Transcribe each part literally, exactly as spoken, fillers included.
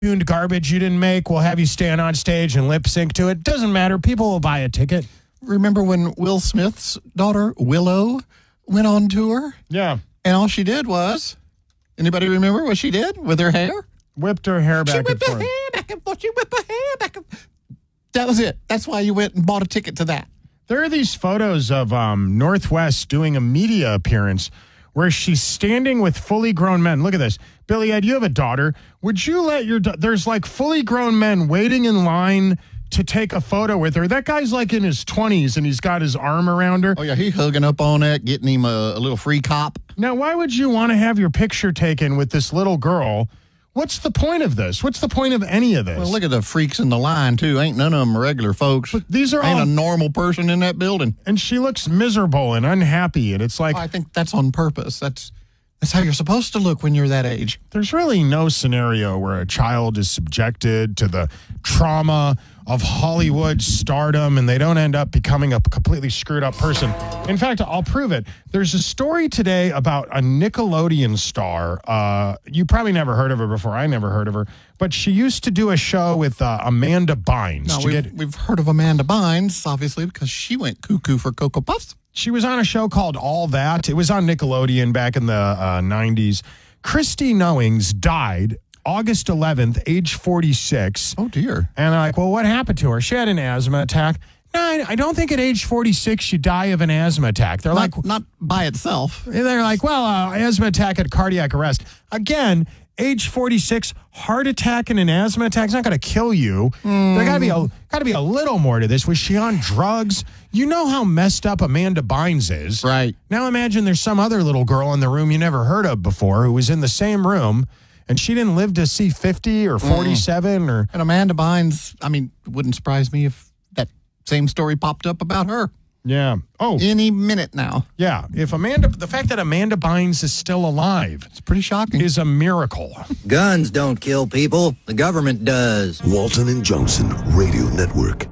tuned garbage you didn't make. We'll have you stand on stage and lip sync to it. Doesn't matter. People will buy a ticket. Remember when Will Smith's daughter, Willow, went on tour? Yeah. And all she did was, anybody remember what she did with her hair? Whipped her hair back she and whipped forth. her hair back and forth. She whipped her hair back and forth. That was it. That's why you went and bought a ticket to that. There are these photos of um, Northwest doing a media appearance where she's standing with fully grown men. Look at this. Billy Ed, you have a daughter. Would you let your da- there's like fully grown men waiting in line to take a photo with her. That guy's like in his twenties and he's got his arm around her. Oh, yeah, he's hugging up on that, getting him a, a little free cop. Now, why would you want to have your picture taken with this little girl? What's the point of this? What's the point of any of this? Well, look at the freaks in the line, too. Ain't none of them regular folks. But these are Ain't all... a normal person in that building. And she looks miserable and unhappy, and it's like... Oh, I think that's on purpose. That's that's how you're supposed to look when you're that age. There's really no scenario where a child is subjected to the trauma of Hollywood stardom and they don't end up becoming a completely screwed up person. In fact, I'll prove it. There's a story today about a Nickelodeon star. Uh, you probably never heard of her before. I never heard of her. But she used to do a show with uh, Amanda Bynes. No, Did we've, you get- we've heard of Amanda Bynes, obviously, because she went cuckoo for Cocoa Puffs. She was on a show called All That. It was on Nickelodeon back in the uh, nineties. Christy Knowings died August eleventh, age forty-six. Oh, dear. And they're like, well, what happened to her? She had an asthma attack. No, I, I don't think at age forty-six you die of an asthma attack. They're Not, like, not by itself. they're like, well, uh, asthma attack at cardiac arrest. Again, age forty-six, heart attack and an asthma attack is not going to kill you. Mm. There got to be a got to be a little more to this. Was she on drugs? You know how messed up Amanda Bynes is. Right. Now imagine there's some other little girl in the room you never heard of before who was in the same room and she didn't live to see fifty or forty-seven. Mm. or And Amanda Bynes, I mean, it wouldn't surprise me if that same story popped up about her. Yeah. Oh. Any minute now. Yeah. If Amanda, the fact that Amanda Bynes is still alive, it's pretty shocking, is a miracle. Guns don't kill people. The government does. Walton and Johnson Radio Network.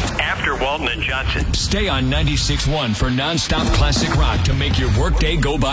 After Walton and Johnson. Stay on ninety-six point one for nonstop classic rock to make your workday go by